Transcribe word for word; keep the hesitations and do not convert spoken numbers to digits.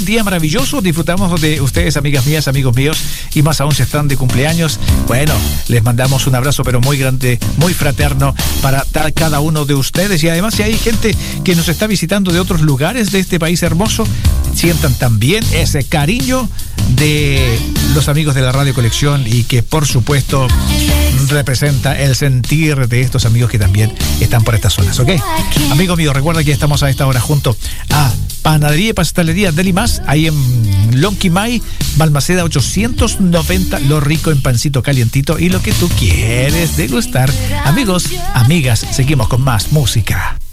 un día maravilloso. Disfrutamos de ustedes, amigas mías, amigos míos, y más aún si están de cumpleaños. Bueno, les mandamos un abrazo, pero muy grande, muy fraterno para cada uno de ustedes. Y además, si hay gente que nos está visitando de otros lugares de este país hermoso, sientan también ese cariño de los amigos de la Radio Colección, y que por supuesto representa el sentir de estos amigos que también están por estas zonas, ¿ok? Amigo mío, recuerda que estamos a esta hora junto a Panadería y Pastelería Delimas, ahí en Lonquimay, Balmaceda ochocientos noventa, lo rico en pancito calientito y lo que tú quieres degustar. Amigos, amigas, seguimos con más música.